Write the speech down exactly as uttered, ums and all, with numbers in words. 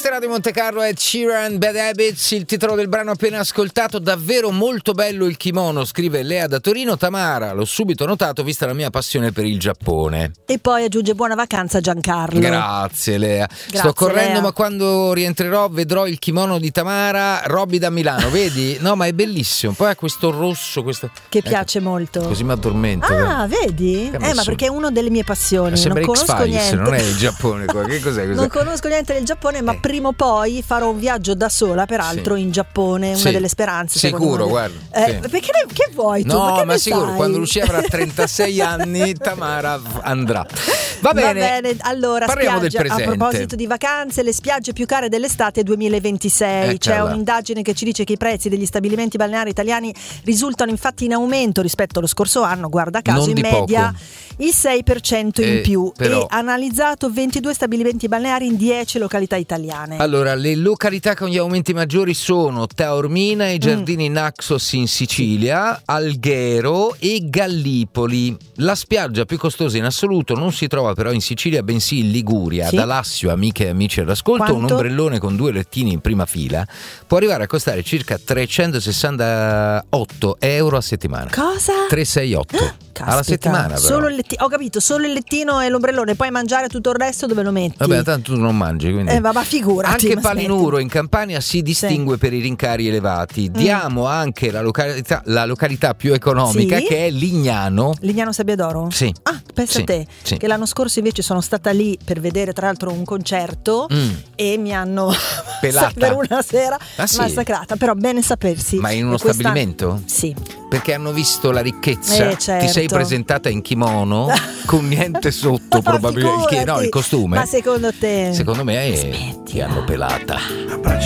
Questa è Radio Monte Carlo, Ed Sheeran, Bad Habits, il titolo del brano appena ascoltato. Davvero molto bello il kimono, scrive Lea da Torino. Tamara, l'ho subito notato vista la mia passione per il Giappone. E poi aggiunge buona vacanza Giancarlo. Grazie Lea. Grazie, Sto correndo, Lea. ma quando rientrerò vedrò il kimono di Tamara. Robby da Milano, vedi? No, ma è bellissimo. Poi ha questo rosso, questo Che ecco, piace molto. così mi addormento. Ah, vedi? Che ha Eh, messo? ma perché è una delle mie passioni. Sembra Non conosco X-Files, niente. non è il Giappone qua. Che cos'è? Cos'è? Non conosco niente del Giappone, ma Eh. prima o poi farò un viaggio da sola, peraltro, Sì. in Giappone, una Sì. delle speranze. secondo Sicuro, me. guarda. Eh, Sì. Perché ne- che vuoi tu? No, che ma ne sicuro, sai? quando Lucia avrà trentasei anni, Tamara andrà. Va bene. Va bene, allora Parliamo spiaggia, del presente. a proposito di vacanze, le spiagge più care dell'estate duemilaventisei. C'è Eccola. un'indagine che ci dice che i prezzi degli stabilimenti balneari italiani risultano infatti in aumento rispetto allo scorso anno, guarda caso, Non in di media poco. il sei per cento in Eh, più. però- E ha analizzato ventidue stabilimenti balneari in dieci località italiane. Allora, le località con gli aumenti maggiori sono Taormina, Mm. i giardini Naxos in Sicilia, Alghero e Gallipoli. La spiaggia più costosa in assoluto non si trova però in Sicilia, bensì in Liguria. Sì. Da Lassio, amiche e amici all'ascolto, Quanto? un ombrellone con due lettini in prima fila può arrivare a costare circa trecentosessantotto euro a settimana. Cosa? trecentosessantotto Caspita. alla settimana però. Solo il letti- ho capito, solo il lettino e l'ombrellone, poi mangiare tutto il resto dove lo metti? Vabbè, tanto tu non mangi, quindi. Eh, ma figurati. Anche ma Palinuro in Campania si distingue per i rincari elevati. Diamo anche la località, la località più economica, Sì? che è Lignano. smetti. Lignano Sabbiadoro? Sì. Ah, pensa Sì, a te, sì. che l'anno scorso invece sono stata lì per vedere tra l'altro un concerto Mm. e mi hanno Pelata. per una sera Ah, sì? massacrata, però bene sapersi. Ma in uno E questa- stabilimento? Sì. Perché hanno visto la ricchezza. Eh, certo. Ti sei presentata in kimono con niente sotto, Ma probabilmente. Il, chi- no, figurati. il costume. Ma secondo te? Secondo me Smettila. ti hanno pelata.